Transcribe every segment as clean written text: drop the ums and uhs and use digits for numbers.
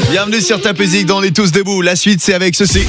Bienvenue sur Top Music dans On est tous debout. La suite, c'est avec ceci.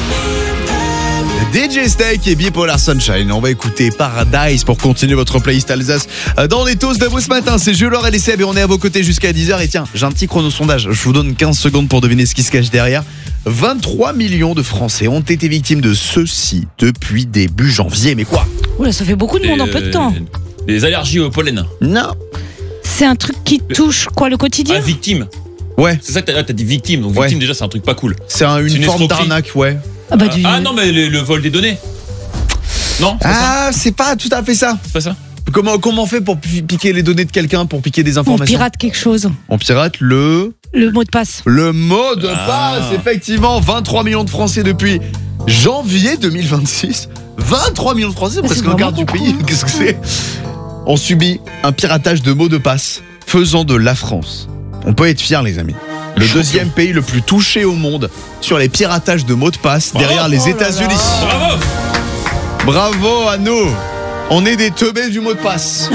DJ Snake et Bipolar Sunshine. On va écouter Paradise pour continuer votre playlist Alsace. Dans On est tous debout ce matin, c'est Jules, et Seb et on est à vos côtés jusqu'à 10h. Et tiens, j'ai un petit chrono sondage. Je vous donne 15 secondes pour deviner ce qui se cache derrière. 23 millions de Français ont été victimes de ceci depuis début janvier. Mais quoi? Oula, ça fait beaucoup de monde en peu de temps. Des allergies au pollen. Non. C'est un truc qui touche quoi, le quotidien? Ah, victime. Ouais. C'est ça que t'as dit victime. Donc Ouais. victime déjà c'est un truc pas cool. C'est une forme escroquerie. d'arnaque, ouais. Ah bah Ah non mais le vol des données. Non, c'est pas ça. Ah, c'est pas tout à fait ça. C'est pas ça. Comment on fait pour piquer les données de quelqu'un, pour piquer des On informations? pirate quelque chose. On pirate le mot de passe. mot de passe, effectivement. 23 millions de Français depuis janvier 2026. 23 millions de Français, Mais presque c'est un quart vraiment du beaucoup, pays. hein. Qu'est-ce que c'est? On subit un piratage de mots de passe faisant de la France. On peut être fiers, les amis. Le deuxième pays le plus touché au monde sur les piratages de mots de passe derrière les États-Unis. Bravo. Bravo à nous. On est des teubés du mot de passe.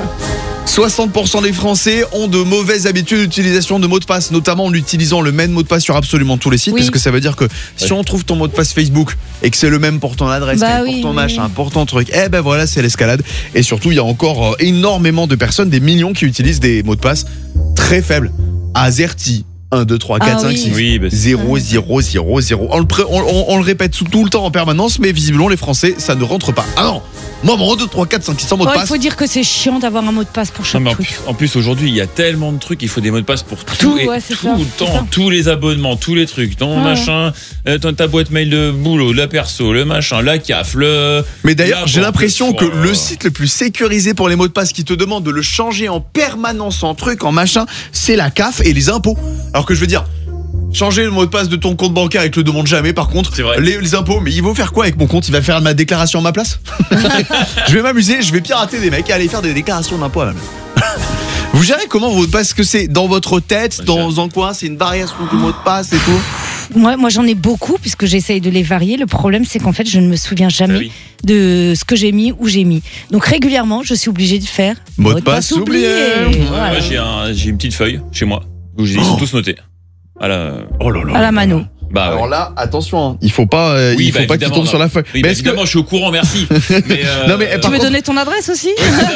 60% des Français ont de mauvaises habitudes d'utilisation de mots de passe, notamment en utilisant le même mot de passe sur absolument tous les sites, Oui. parce que ça veut dire que si on trouve ton mot de passe Facebook et que c'est le même pour ton adresse, Bah mail, oui, pour ton oui, machin, oui. pour ton truc, eh ben voilà, c'est l'escalade. Et surtout, il y a encore énormément de personnes, des millions qui utilisent des mots de passe très faibles. AZERTY, 1, 2, 3, 4, Ah 5, oui. 6. Oui, bah, 0, 0, 0, 0. On le répète tout le temps en permanence, mais visiblement les Français, ça ne rentre pas. Ah non, moi mon 1, 2, 3, 4, 5, 600 mots de Il passe. faut dire que c'est chiant d'avoir un mot de passe pour Non, chaque mais truc. en plus aujourd'hui il y a tellement de trucs, il faut des mots de passe pour tout, Tout, et ouais, c'est tout ça, le c'est temps, ça. tous les abonnements, tous les trucs, ton Ouais. machin, ta boîte mail de boulot, la perso, le machin, la CAF, Mais d'ailleurs, la j'ai banque, l'impression que oh. le site le plus sécurisé pour les mots de passe qui te demande de le changer en permanence en truc, en machin, c'est la CAF et les impôts. Alors que je veux dire, changer le mot de passe de ton compte bancaire, il te le demande jamais. Par contre, C'est vrai. les impôts, mais il va faire quoi avec mon compte? Il va faire ma déclaration à ma place? Je vais m'amuser, je vais pirater des mecs et aller faire des déclarations d'impôts à ma place. Vous gérez comment vos mots de passe? Est-ce que c'est dans votre tête, dans un coin, c'est une variation de mot de passe et tout? Moi j'en ai beaucoup puisque j'essaye de les varier. Le problème c'est qu'en fait je ne me souviens jamais Ah oui. de ce que j'ai mis, où j'ai mis. Donc régulièrement je suis obligée de faire Mot de passe oublié. Voilà. Moi j'ai une petite feuille chez moi où ils sont tous notés. À la... Oh là là. À la mano. Bah Alors ouais. là, attention, hein, il faut pas qu'il évidemment, tombe sur la feuille. Oui, Mais bah, est-ce que, évidemment, je suis au courant, merci. Mais, Non, mais, Tu par veux contre- donner ton adresse aussi?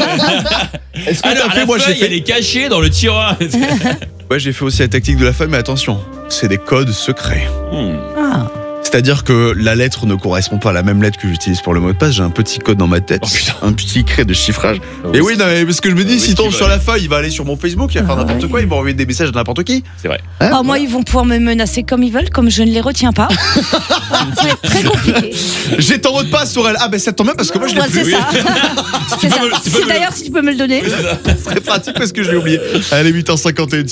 est-ce que alors, t'as fait, la moi j'ai feuille, elle fait, est cachée dans le tiroir. ouais, j'ai fait aussi la tactique de la feuille, mais attention, c'est des codes secrets. Ah. C'est-à-dire que la lettre ne correspond pas à la même lettre que j'utilise pour le mot de passe. J'ai un petit code dans ma tête, Oh, putain. un petit cret de chiffrage. Et oui, non, mais parce que je me dis, Oui, s'il tombe qui sur va la feuille, il va aller sur mon Facebook, il va faire Ah n'importe ouais. quoi, il va envoyer des messages de n'importe qui. C'est vrai. Hein, Oh, moi ils vont pouvoir me menacer comme ils veulent, comme je ne les retiens pas. Ça va être très compliqué. J'ai ton mot de passe sur elle. Ah ben ça tombe bien parce que moi je l'ai Ouais, plus. c'est ça. C'est ça. peux me- tu peux me- D'ailleurs si tu peux me le donner. C'est très pratique parce que je l'ai oublié. Allez, 8h51.